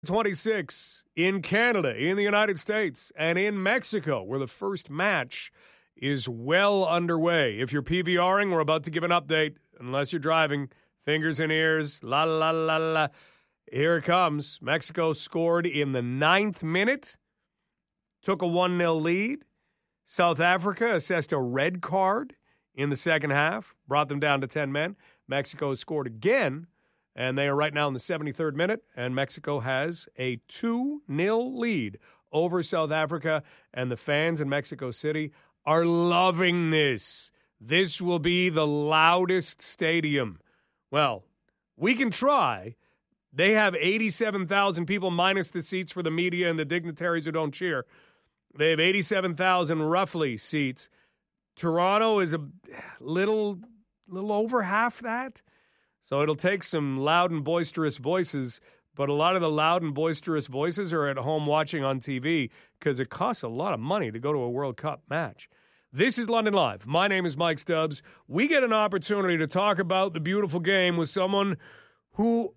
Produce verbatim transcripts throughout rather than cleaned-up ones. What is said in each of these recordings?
twenty-six in Canada, in the United States, and in Mexico, where the first match is well underway. If you're PVRing, we're about to give an update. Unless you're driving, fingers in ears, la la la la. Here it comes. Mexico scored in the ninth minute, took a one nil lead. South Africa assessed a red card in the second half, brought them down to ten men. Mexico scored again, and they are right now in the seventy-third minute, and Mexico has a two nil lead over South Africa, and the fans in Mexico City are loving this. This will be the loudest stadium. Well, we can try. They have eighty-seven thousand people minus the seats for the media and the dignitaries who don't cheer. They have eighty-seven thousand roughly seats. Toronto is a little, little over half that. So it'll take some loud and boisterous voices, but a lot of the loud and boisterous voices are at home watching on T V because it costs a lot of money to go to a World Cup match. This is London Live. My name is Mike Stubbs. We get an opportunity to talk about the beautiful game with someone who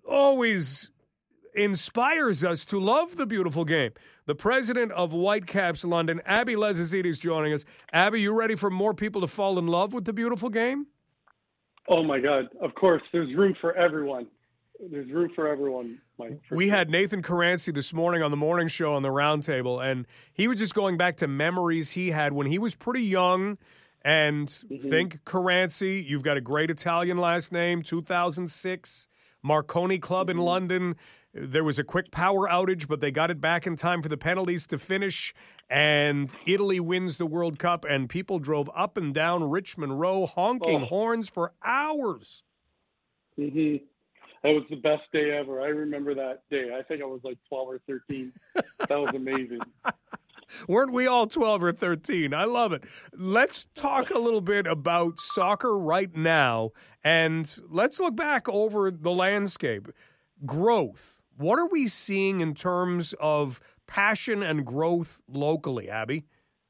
always inspires us to love the beautiful game. The president of Whitecaps London, Abby Lezizide, is joining us. Abby, you ready for more people to fall in love with the beautiful game? Oh, my God. Of course. There's room for everyone. There's room for everyone, Mike. We sure. had Nathan Caranci this morning on the morning show on the Roundtable, and he was just going back to memories he had when he was pretty young. And mm-hmm. think Caranci, you've got a great Italian last name, two thousand six, Marconi Club mm-hmm. in London. There was a quick power outage, but they got it back in time for the penalties to finish, and Italy wins the World Cup, and people drove up and down Richmond Row honking oh. horns for hours. Mm-hmm. That was the best day ever. I remember that day. I think I was like twelve or thirteen. That was amazing. Weren't we all twelve or thirteen? I love it. Let's talk a little bit about soccer right now, and let's look back over the landscape. Growth. What are we seeing in terms of passion and growth locally, Abby?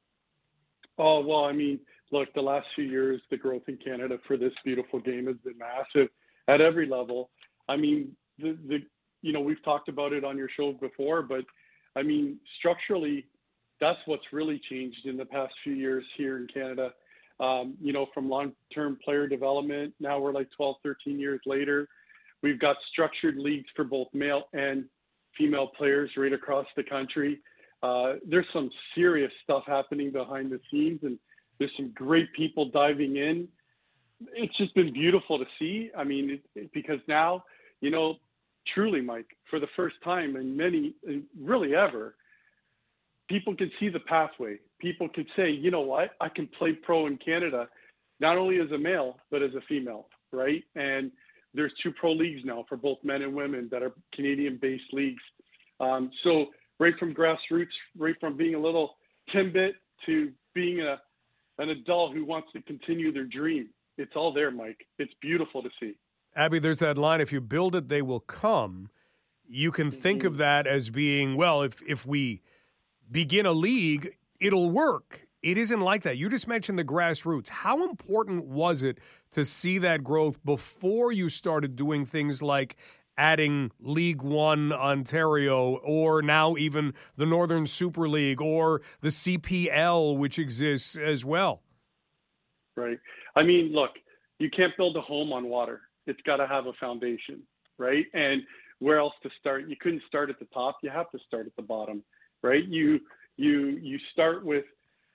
Oh, well, I mean, look, the last few years, the growth in Canada for this beautiful game has been massive at every level. I mean, the, the you know, we've talked about it on your show before, but I mean, structurally, that's what's really changed in the past few years here in Canada. Um, you know, from long-term player development, now we're like twelve, thirteen years later. We've got structured leagues for both male and female players right across the country. Uh, there's some serious stuff happening behind the scenes, and there's some great people diving in. It's just been beautiful to see. I mean, it, it, because now, you know, truly, Mike, for the first time in many, really ever, people can see the pathway. People can say, you know what, I can play pro in Canada, not only as a male, but as a female, right? And there's two pro leagues now for both men and women that are Canadian-based leagues. Um, so right from grassroots, right from being a little Timbit to being a an adult who wants to continue their dream. It's all there, Mike. It's beautiful to see. Abby, there's that line, if you build it, they will come. You can mm-hmm. think of that as being, well, if if we begin a league, it'll work. It isn't like that. You just mentioned the grassroots. How important was it to see that growth before you started doing things like adding League One Ontario, or now even the Northern Super League, or the C P L, which exists as well? Right. I mean, look, you can't build a home on water. It's got to have a foundation, right? And where else to start? You couldn't start at the top. You have to start at the bottom, right? You you you start with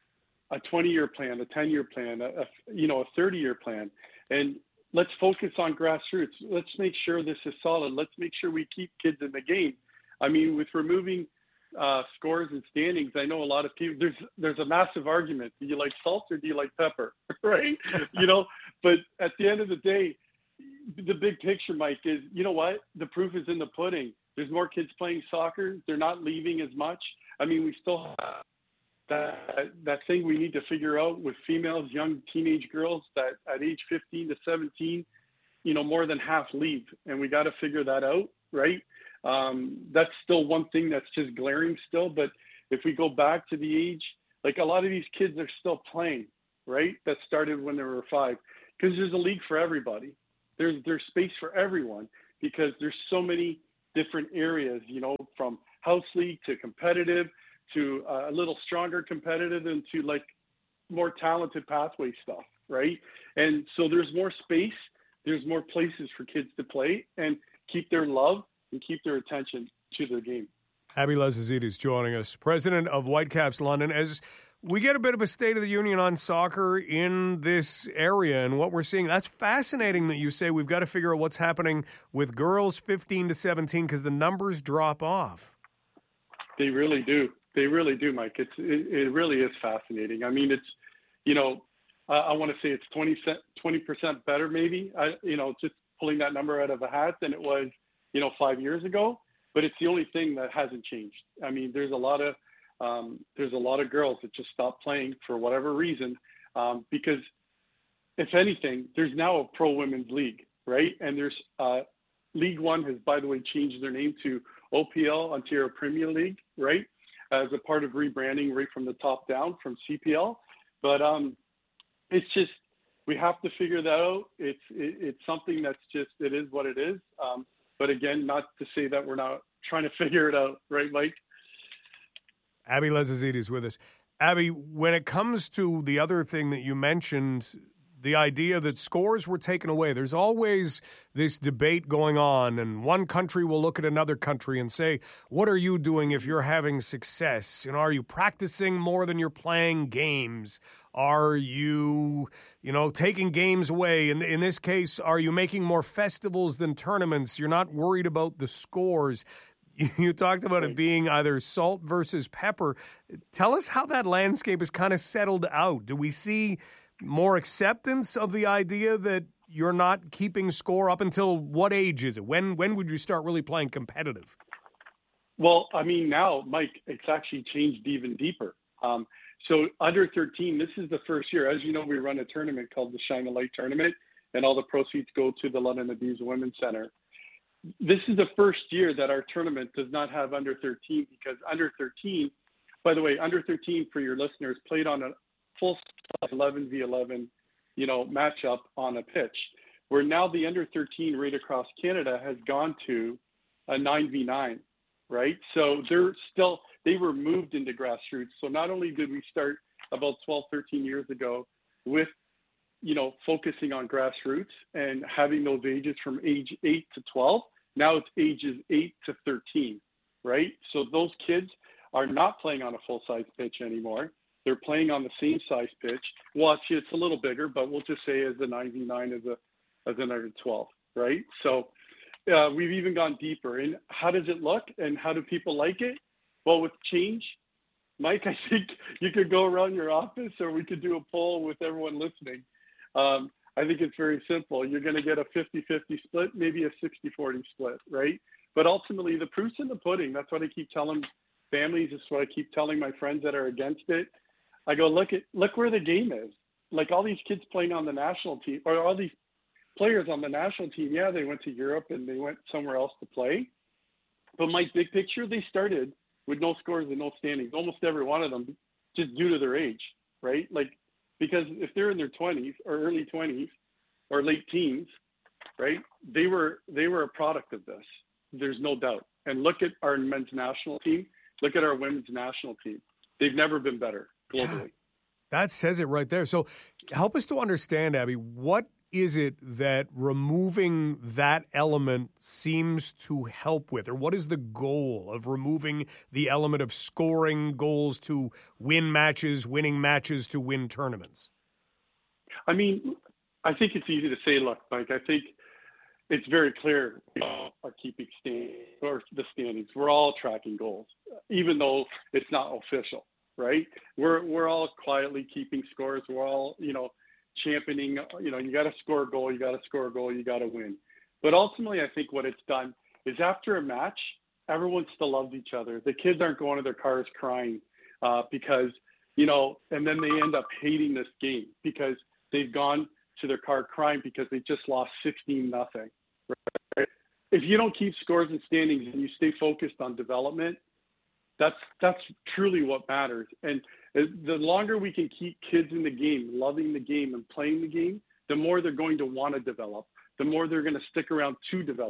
a twenty-year plan, a ten-year plan, a, a you know a thirty-year plan, and let's focus on grassroots. Let's make sure this is solid. Let's make sure we keep kids in the game. I mean, with removing uh, scores and standings, I know a lot of people, there's there's a massive argument. Do you like salt or do you like pepper, right? you know, but at the end of the day, the big picture, Mike, is, you know what? The proof is in the pudding. There's more kids playing soccer. They're not leaving as much. I mean, we still have that that thing we need to figure out with females, young teenage girls that at age fifteen to seventeen, you know, more than half leave, and we got to figure that out, right? Um, that's still one thing that's just glaring still. But if we go back to the age, like a lot of these kids are still playing, right? That started when they were five, because there's a league for everybody. There's there's space for everyone because there's so many different areas, you know, from house league to competitive to uh, a little stronger competitive and to like more talented pathway stuff, right? And so there's more space, there's more places for kids to play and keep their love and keep their attention to their game. Abby Lezazidis joining us, president of Whitecaps London. As we get a bit of a State of the Union on soccer in this area and what we're seeing, that's fascinating that you say we've got to figure out what's happening with girls fifteen to seventeen because the numbers drop off. They really do. They really do, Mike. It's it, it really is fascinating. I mean, it's, you know, I, I want to say it's twenty percent better maybe, I, you know, just pulling that number out of a hat than it was, you know, five years ago. But it's the only thing that hasn't changed. I mean, there's a lot of um, there's a lot of girls that just stop playing for whatever reason, um, because if anything, there's now a pro women's league, right? And there's uh, League One has, by the way, changed their name to O P L, Ontario Premier League, right? As a part of rebranding right from the top down from C P L. But um, it's just, we have to figure that out. It's it, it's something that's just, it is what it is. Um, but again, not to say that we're not trying to figure it out, right, Mike? Abby Lezazidis with us. Abby, when it comes to the other thing that you mentioned, the idea that scores were taken away, there's always this debate going on, and one country will look at another country and say, what are you doing if you're having success? You know, are you practicing more than you're playing games? Are you, you know, taking games away? In, in this case, are you making more festivals than tournaments? You're not worried about the scores. You talked about it being either salt versus pepper. Tell us how that landscape is kind of settled out. Do we see more acceptance of the idea that you're not keeping score up until what age is it? When when would you start really playing competitive? Well, I mean, now, Mike, it's actually changed even deeper. Um, so under thirteen, this is the first year. As you know, we run a tournament called the Shine a Light Tournament, and all the proceeds go to the London Abuse Women's Center. This is the first year that our tournament does not have under thirteen, because under thirteen, by the way, under thirteen, for your listeners, played on a full eleven v eleven, you know, matchup on a pitch, where now the under thirteen rate across Canada has gone to a nine v nine, right? So they're still, they were moved into grassroots. So not only did we start about twelve, thirteen years ago with, you know, focusing on grassroots and having those ages from age eight to twelve, now it's ages eight to thirteen, right? So those kids are not playing on a full-size pitch anymore. They're playing on the same size pitch. Well, actually, it's a little bigger, but we'll just say as a nine v nine as a as an under twelve, right? So uh, we've even gone deeper. And how does it look, and how do people like it? Well, with change, Mike, I think you could go around your office, or we could do a poll with everyone listening. Um, I think it's very simple. You're going to get a fifty-fifty split, maybe a sixty-forty split, right? But ultimately, the proof's in the pudding. That's what I keep telling families. It's what I keep telling my friends that are against it. I go, look at look where the game is. Like all these kids playing on the national team, or all these players on the national team, yeah, they went to Europe and they went somewhere else to play. But my big picture, they started with no scores and no standings, almost every one of them, just due to their age, right? Like, because if they're in their twenties or early twenties or late teens, right, they were they were a product of this. There's no doubt. And look at our men's national team. Look at our women's national team. They've never been better globally. Yeah, that says it right there. So help us to understand, Abby, what is it that removing that element seems to help with? Or what is the goal of removing the element of scoring goals to win matches, winning matches to win tournaments? I mean, I think it's easy to say, look, Mike, I think it's very clear we all are keeping stand, or the standings. We're all tracking goals, even though it's not official, right? We're we're all quietly keeping scores. We're all, you know, championing, you know, you got to score a goal, you got to score a goal, you got to win. But ultimately, I think what it's done is after a match, everyone still loves each other. The kids aren't going to their cars crying uh, because, you know, and then they end up hating this game because they've gone to their car crying because they just lost sixteen nothing. Right? If you don't keep scores and standings and you stay focused on development, that's that's truly what matters. And the longer we can keep kids in the game, loving the game and playing the game, the more they're going to want to develop, the more they're going to stick around to develop.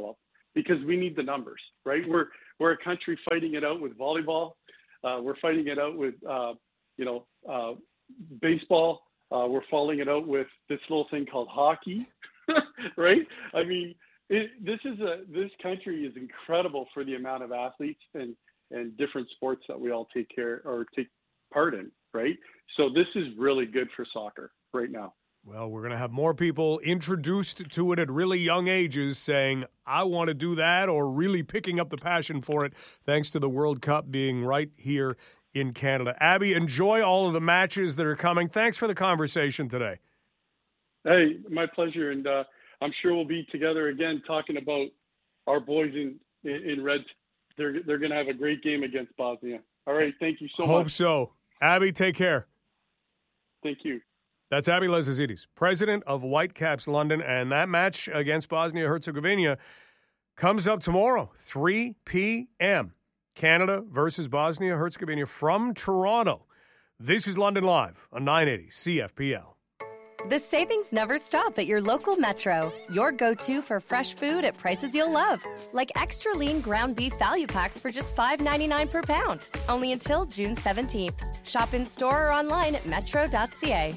because we need the numbers, right? We're we're a country fighting it out with volleyball. Uh, we're fighting it out with, uh, you know, uh, baseball. Uh, we're fighting it out with this little thing called hockey, right? I mean, it, this is a this country is incredible for the amount of athletes and and different sports that we all take care or take part in, right? So this is really good for soccer right now. Well, we're going to have more people introduced to it at really young ages saying, I want to do that, or really picking up the passion for it, thanks to the World Cup being right here in Canada. Abby, enjoy all of the matches that are coming. Thanks for the conversation today. Hey, my pleasure. And uh, I'm sure we'll be together again talking about our boys in, in, in red. They're, they're going to have a great game against Bosnia. All right. Thank you so Hope much. Hope so. Abby, take care. Thank you. That's Abby Lezizidis, president of Whitecaps London, and that match against Bosnia-Herzegovina comes up tomorrow, three p.m. Canada versus Bosnia-Herzegovina from Toronto. This is London Live on nine eighty C F P L. The savings never stop at your local Metro. Your go-to for fresh food at prices you'll love. Like extra lean ground beef value packs for just five ninety-nine per pound. Only until June seventeenth. Shop in store or online at metro dot c a.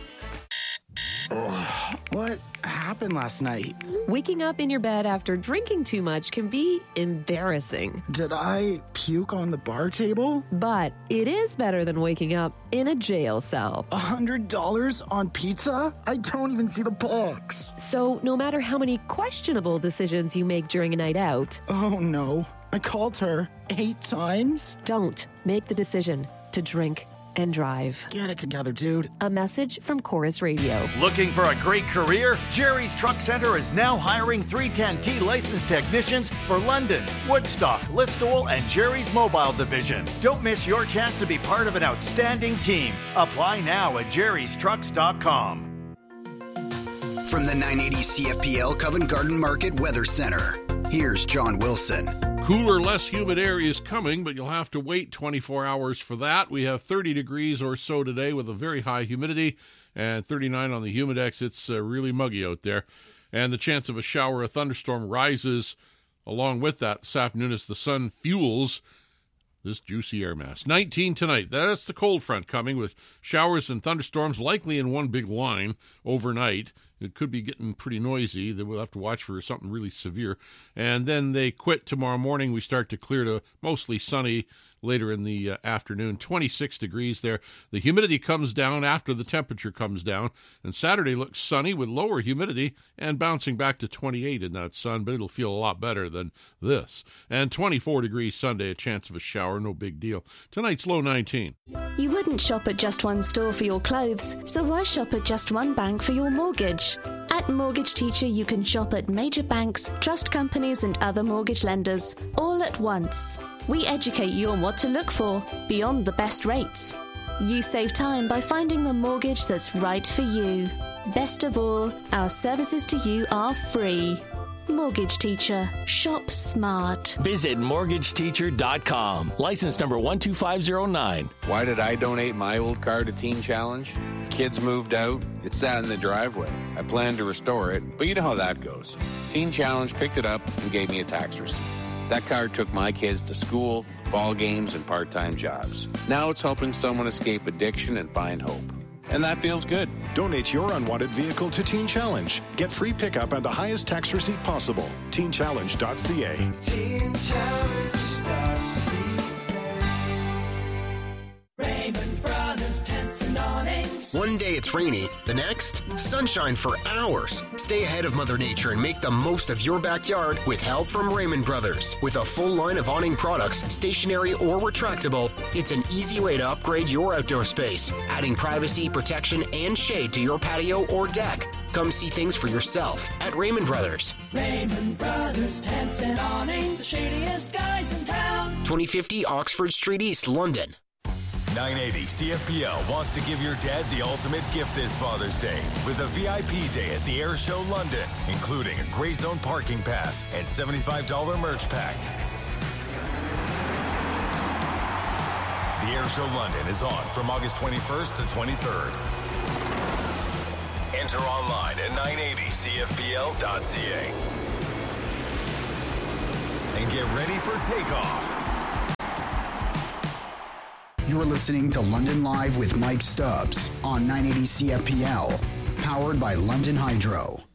Oh, what happened last night? Waking up in your bed after drinking too much can be embarrassing. Did I puke on the bar table? But it is better than waking up in a jail cell. A hundred dollars on pizza? I don't even see the box. So no matter how many questionable decisions you make during a night out... Oh no, I called her eight times? Don't make the decision to drink and drive. Get it together, dude. A message from Chorus Radio. Looking for a great career? Jerry's Truck Center is now hiring three ten T licensed technicians for London, Woodstock, Listowel, and Jerry's Mobile Division. Don't miss your chance to be part of an outstanding team. Apply now at jerrys trucks dot com. From the nine eighty C F P L Covent Garden Market Weather Center, here's John Wilson. Cooler, less humid air is coming, but you'll have to wait twenty-four hours for that. We have thirty degrees or so today with a very high humidity and thirty-nine on the Humidex. It's uh, really muggy out there. And the chance of a shower or thunderstorm rises along with that this afternoon as the sun fuels this juicy air mass. nineteen tonight. That's the cold front coming with showers and thunderstorms likely in one big line overnight. It could be getting pretty noisy. We'll have to watch for something really severe. And then they quit tomorrow morning. We start to clear to mostly sunny later in the uh, afternoon. twenty-six degrees there. The humidity comes down after the temperature comes down. And Saturday looks sunny with lower humidity and bouncing back to twenty-eight in that sun, but it'll feel a lot better than this. And twenty-four degrees Sunday, a chance of a shower, no big deal. Tonight's low nineteen. You wouldn't shop at just one store for your clothes, so why shop at just one bank for your mortgage? At Mortgage Teacher, you can shop at major banks, trust companies, and other mortgage lenders, all at once. We educate you on what to look for, beyond the best rates. You save time by finding the mortgage that's right for you. Best of all, our services to you are free. Mortgage Teacher. Shop smart. Visit mortgage teacher dot com. License number one two five zero nine. Why did I donate my old car to Teen Challenge? The kids moved out. It sat in the driveway. I planned to restore it, but you know how that goes. Teen Challenge picked it up and gave me a tax receipt. That car took my kids to school, ball games, and part-time jobs. Now it's helping someone escape addiction and find hope. And that feels good. Donate your unwanted vehicle to Teen Challenge. Get free pickup and the highest tax receipt possible. teen challenge dot c a. teen challenge dot c a. Raymond Brothers Tents and Awnings. One day it's rainy, the next, sunshine for hours. Stay ahead of Mother Nature and make the most of your backyard with help from Raymond Brothers. With a full line of awning products, stationary or retractable, it's an easy way to upgrade your outdoor space, adding privacy, protection, and shade to your patio or deck. Come see things for yourself at Raymond Brothers. Raymond Brothers Tents and Awnings, the shadiest guys in town. twenty fifty Oxford Street East, London. nine eighty C F P L wants to give your dad the ultimate gift this Father's Day with a V I P day at the Air Show London, including a Grey Zone parking pass and seventy-five dollars merch pack. The Air Show London is on from August twenty-first to twenty-third. Enter online at nine eighty C F P L dot c a. and get ready for takeoff. You're listening to London Live with Mike Stubbs on nine eighty C F P L, powered by London Hydro.